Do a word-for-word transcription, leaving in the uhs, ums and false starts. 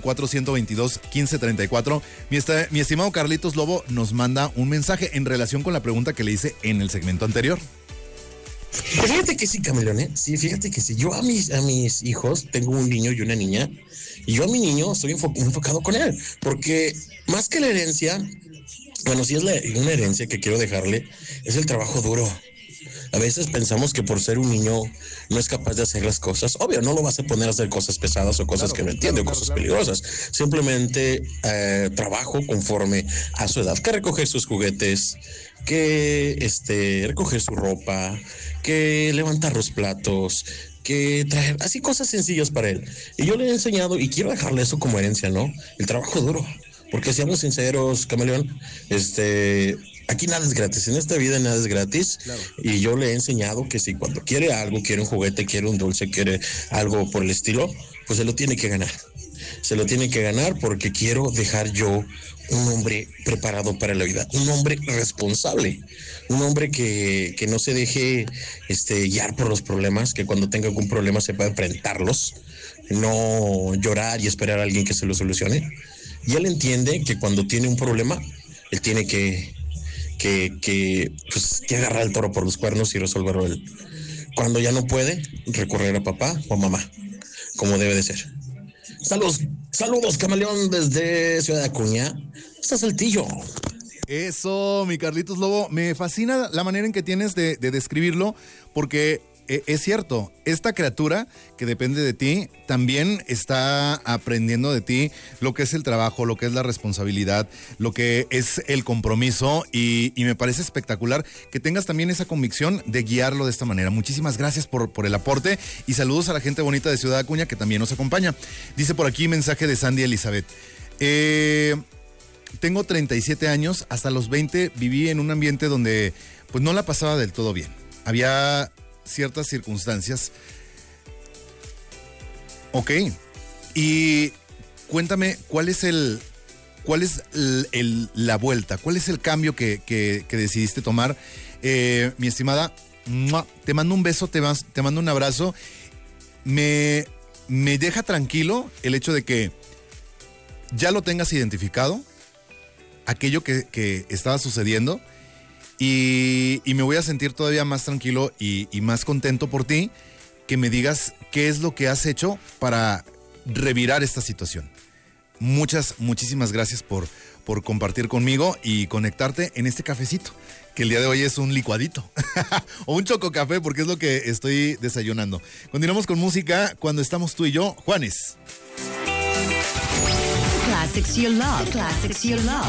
cuatro uno dos, uno cinco tres cuatro. Mi, esta, mi estimado Carlitos Lobo nos manda un mensaje en relación con la pregunta que le hice en el segmento anterior. Fíjate que sí, Camaleón, ¿eh? Sí, fíjate que sí. Yo a mis, a mis hijos, tengo un niño y una niña, y yo a mi niño estoy enfo- enfocado con él, porque más que la herencia, bueno, sí es la, una herencia que quiero dejarle, es el trabajo duro. A veces pensamos que por ser un niño no es capaz de hacer las cosas. Obvio, no lo vas a poner a hacer cosas pesadas o cosas claro, que no entiende claro, o cosas claro, peligrosas. Claro. Simplemente eh, trabajo conforme a su edad. Que recoger sus juguetes, que este, recoger su ropa, que levantar los platos, que traer, así cosas sencillas para él. Y yo le he enseñado y quiero dejarle eso como herencia, ¿no? El trabajo duro. Porque seamos sinceros, Camaleón, este... aquí nada es gratis, en esta vida nada es gratis, claro. Y yo le he enseñado que si cuando quiere algo, quiere un juguete, quiere un dulce, quiere algo por el estilo, pues se lo tiene que ganar. Se lo tiene que ganar porque quiero dejar yo un hombre preparado para la vida, un hombre responsable, un hombre que, que no se deje este, guiar por los problemas, que cuando tenga algún problema sepa enfrentarlos, no llorar y esperar a alguien que se lo solucione. Y él entiende que cuando tiene un problema, él tiene que Que, que, pues, que agarrar el toro por los cuernos y resolverlo él. Cuando ya no puede, recurrir a papá o a mamá, como debe de ser. Saludos, saludos, Camaleón, desde Ciudad Acuña, hasta Saltillo. Eso, mi Carlitos Lobo, me fascina la manera en que tienes de, de describirlo, porque eh, es cierto, esta criatura que depende de ti también está aprendiendo de ti lo que es el trabajo, lo que es la responsabilidad, lo que es el compromiso, y, y me parece espectacular que tengas también esa convicción de guiarlo de esta manera. Muchísimas gracias por, por el aporte y saludos a la gente bonita de Ciudad Acuña que también nos acompaña. Dice por aquí mensaje de Sandy Elizabeth. Eh... Tengo treinta y siete años, hasta los veinte viví en un ambiente donde pues no la pasaba del todo bien. Había ciertas circunstancias. Ok. Y cuéntame, ¿cuál es el, cuál es el, el, la vuelta? ¿Cuál es el cambio que, que, que decidiste tomar? Eh, mi estimada, te mando un beso, te, vas, te mando un abrazo. Me, me deja tranquilo el hecho de que ya lo tengas identificado, aquello que, que estaba sucediendo, y, y me voy a sentir todavía más tranquilo y, y más contento por ti, que me digas qué es lo que has hecho para revirar esta situación. Muchas, muchísimas gracias por, por compartir conmigo y conectarte en este cafecito, que el día de hoy es un licuadito o un chococafé, porque es lo que estoy desayunando. Continuamos con música cuando estamos tú y yo, Juanes. Classics you love. Classics you love.